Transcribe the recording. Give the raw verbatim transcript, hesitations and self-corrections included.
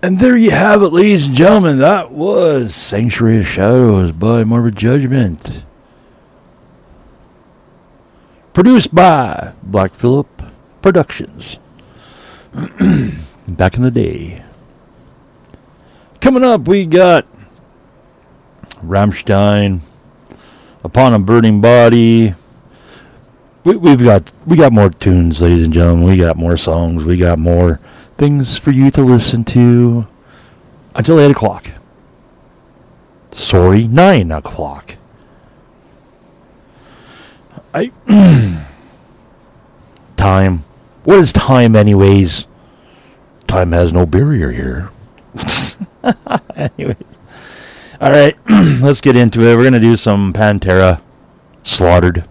And there you have it, ladies and gentlemen. That was Sanctuary of Shadows by Morbid Judgment. Produced by Black Phillip Productions. Back in the day. Coming up, we got Rammstein, Upon a Burning Body. We, we've got we got more tunes, ladies and gentlemen. We got more songs. We got more things for you to listen to until eight o'clock. Sorry, nine o'clock. I time. What is time, anyways? Time has no barrier here. Anyways, all right, let's get into it. We're gonna do some Pantera, Slaughtered.